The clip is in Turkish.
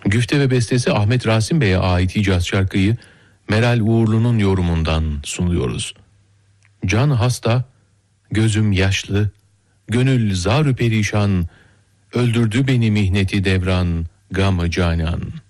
Güfte ve bestesi Ahmet Rasim Bey'e ait icaz şarkıyı Meral Uğurlu'nun yorumundan sunuyoruz. Can hasta, gözüm yaşlı, gönül zar-ı perişan, öldürdü beni mihneti devran, gam-ı canan.